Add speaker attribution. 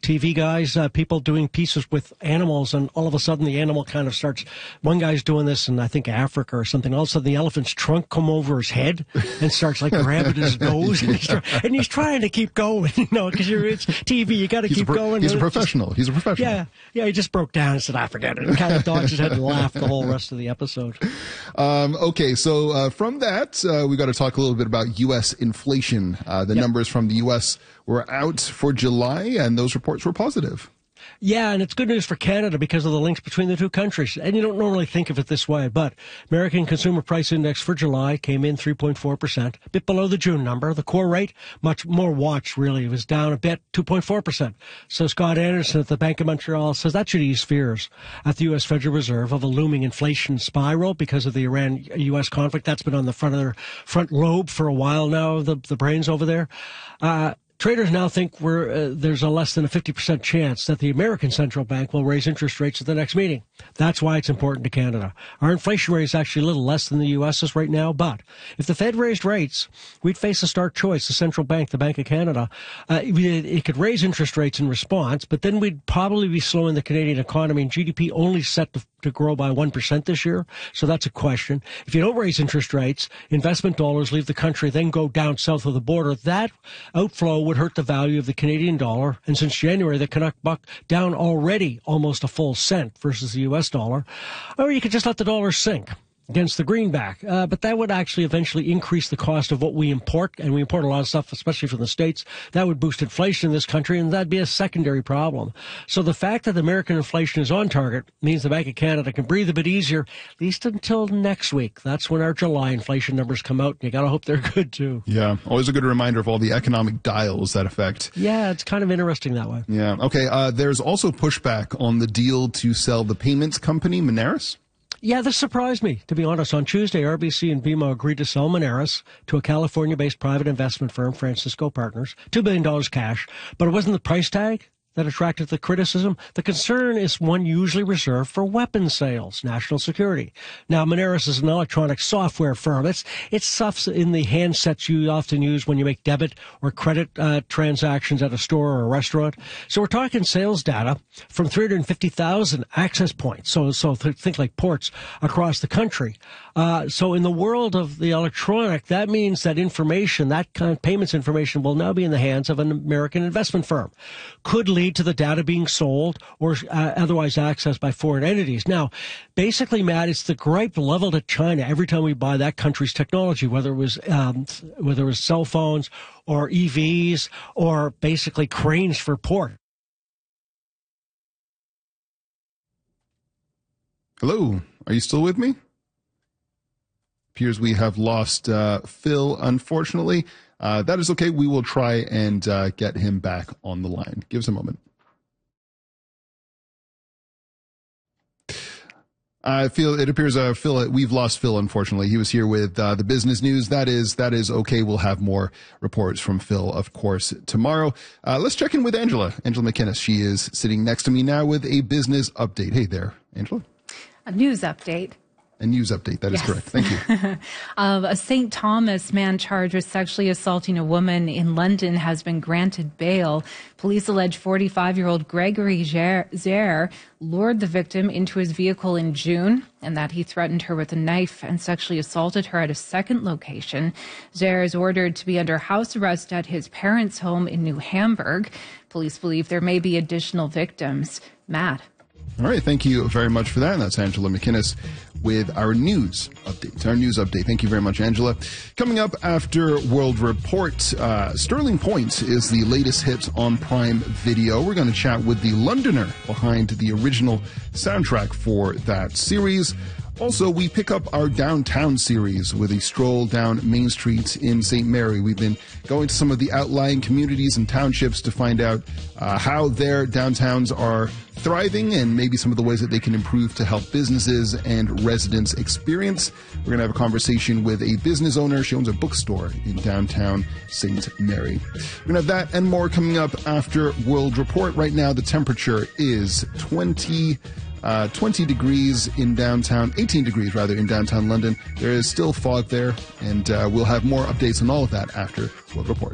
Speaker 1: TV guys, people doing pieces with animals, and all of a sudden the animal kind of starts, one guy's doing this in, I think, Africa or something. All of a sudden the elephant's trunk come over his head and starts like grabbing his nose, and he's trying to keep going, because it's TV, you got to keep going.
Speaker 2: He's a professional.
Speaker 1: Yeah, he just broke down and said, I forget it, and kind of dodged his head and laughed the whole rest of the episode.
Speaker 2: Okay, so from that, we got to talk a little bit about U.S. inflation. The numbers from the U.S. were out for July, and those reports were positive.
Speaker 1: Yeah, and it's good news for Canada because of the links between the two countries. And you don't normally think of it this way, but American Consumer Price Index for July came in 3.4%, a bit below the June number. The core rate, much more watched, really. It was down a bit, 2.4%. So Scott Anderson at the Bank of Montreal says that should ease fears at the U.S. Federal Reserve of a looming inflation spiral because of the Iran-U.S. conflict. That's been on the front of their front lobe for a while now, the brains over there. Traders now think there's a less than a 50% chance that the American Central Bank will raise interest rates at the next meeting. That's why it's important to Canada. Our inflation rate is actually a little less than the U.S.'s right now, but if the Fed raised rates, we'd face a stark choice. The central bank, the Bank of Canada, it could raise interest rates in response, but then we'd probably be slowing the Canadian economy, and GDP only set to grow by 1% this year, so that's a question. If you don't raise interest rates, investment dollars leave the country, then go down south of the border. That outflow would hurt the value of the Canadian dollar, and since January, the Canuck buck down already almost a full cent versus the U.S. dollar. Or you could just let the dollar sink against the greenback. But that would actually eventually increase the cost of what we import, and we import a lot of stuff, especially from the States. That would boost inflation in this country, and that'd be a secondary problem. So the fact that American inflation is on target means the Bank of Canada can breathe a bit easier, at least until next week. That's when our July inflation numbers come out, and you got to hope they're good, too.
Speaker 2: Yeah, always a good reminder of all the economic dials that affect.
Speaker 1: Yeah, it's kind of interesting that way.
Speaker 2: Yeah, okay. There's also pushback on the deal to sell the payments company, Moneris.
Speaker 1: Yeah, this surprised me, to be honest. On Tuesday, RBC and BMO agreed to sell Moneris to a California-based private investment firm, Francisco Partners, $2 billion cash. But it wasn't the price tag that attracted the criticism. The concern is one usually reserved for weapons sales, national security. Now, Moneris is an electronic software firm. It's stuff in the handsets you often use when you make debit or credit transactions at a store or a restaurant. So we're talking sales data from 350,000 access points. So think like ports across the country. So in the world of the electronic, that means that information, that kind of payments information, will now be in the hands of an American investment firm. Could lead to the data being sold or otherwise accessed by foreign entities. Now, basically, Matt, it's the gripe leveled at China every time we buy that country's technology, whether it was cell phones or EVs or basically cranes for port.
Speaker 2: Hello, are you still with me? Appears we have lost Phil, unfortunately. That is okay. We will try and get him back on the line. Give us a moment. It appears Phil, we've lost Phil, unfortunately. He was here with the business news. That is okay. We'll have more reports from Phil, of course, tomorrow. Let's check in with Angela McInnes. She is sitting next to me now with a business update. Hey there, Angela.
Speaker 3: A news update.
Speaker 2: A news update. That is correct. Thank you.
Speaker 3: A St. Thomas man charged with sexually assaulting a woman in London has been granted bail. Police allege 45-year-old Gregory Zare lured the victim into his vehicle in June and that he threatened her with a knife and sexually assaulted her at a second location. Zare is ordered to be under house arrest at his parents' home in New Hamburg. Police believe there may be additional victims. Matt.
Speaker 2: All right, thank you very much for that. And that's Angela McInnes with our news update. Thank you very much, Angela. Coming up after World Report, Sterling Point is the latest hit on Prime Video. We're going to chat with the Londoner behind the original soundtrack for that series. Also, we pick up our downtown series with a stroll down Main Street in St. Mary. We've been going to some of the outlying communities and townships to find out how their downtowns are thriving and maybe some of the ways that they can improve to help businesses and residents experience. We're going to have a conversation with a business owner. She owns a bookstore in downtown St. Mary. We're going to have that and more coming up after World Report. Right now, the temperature is 20 degrees in downtown, 18 degrees rather in downtown London. There is still fog there, and we'll have more updates on all of that after World Report.